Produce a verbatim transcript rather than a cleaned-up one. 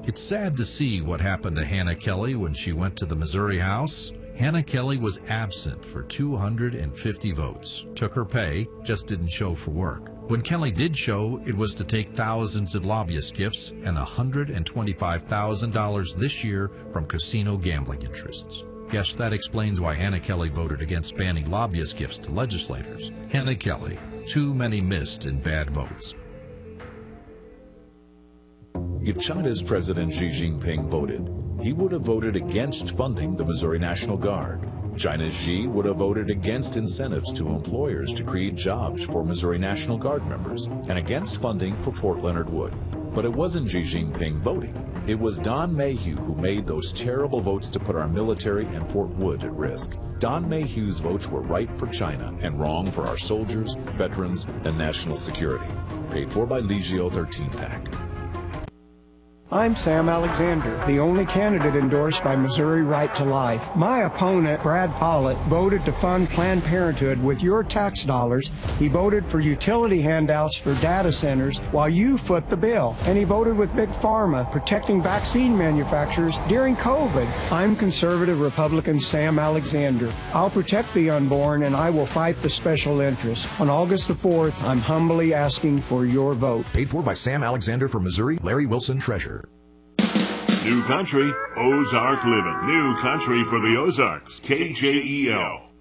It's sad to see what happened to Hannah Kelly when she went to the Missouri House. Hannah Kelly was absent for two hundred fifty votes, took her pay, just didn't show for work. When Kelly did show, it was to take thousands of lobbyist gifts and one hundred twenty-five thousand dollars this year from casino gambling interests. Guess that explains why Hannah Kelly voted against banning lobbyist gifts to legislators. Hannah Kelly, too many missed in bad votes. If China's President Xi Jinping voted, he would have voted against funding the Missouri National Guard. China's Xi would have voted against incentives to employers to create jobs for Missouri National Guard members and against funding for Fort Leonard Wood. But it wasn't Xi Jinping voting. It was Don Mayhew who made those terrible votes to put our military and Fort Wood at risk. Don Mayhew's votes were right for China and wrong for our soldiers, veterans, and national security. Paid for by Legio thirteen pack. I'm Sam Alexander, the only candidate endorsed by Missouri Right to Life. My opponent, Brad Pollitt, voted to fund Planned Parenthood with your tax dollars. He voted for utility handouts for data centers while you foot the bill. And he voted with Big Pharma, protecting vaccine manufacturers during COVID. I'm conservative Republican Sam Alexander. I'll protect the unborn and I will fight the special interests. On August the fourth, I'm humbly asking for your vote. Paid for by Sam Alexander for Missouri, Larry Wilson, Treasurer. New Country, Ozark Living. New Country for the Ozarks, K J E L.